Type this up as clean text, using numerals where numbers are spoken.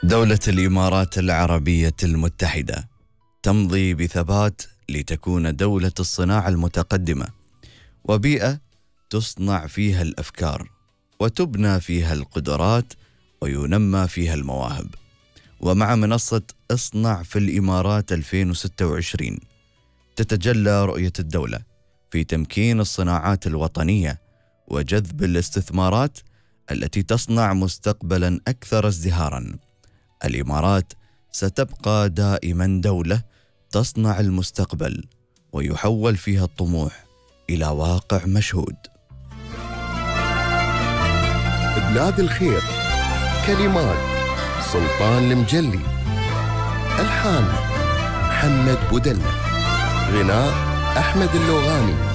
دولة الإمارات العربية المتحدة تمضي بثبات لتكون دولة الصناعة المتقدمة، وبيئة تصنع فيها الأفكار وتبنى فيها القدرات وينمى فيها المواهب. ومع منصة اصنع في الإمارات 2026 تتجلى رؤية الدولة في تمكين الصناعات الوطنية وجذب الاستثمارات التي تصنع مستقبلا أكثر ازدهارا. الإمارات ستبقى دائما دولة تصنع المستقبل ويحول فيها الطموح إلى واقع مشهود. بلاد الخير، كلمات سلطان المجلي، ألحان محمد بودلة، غناء أحمد اللوغاني.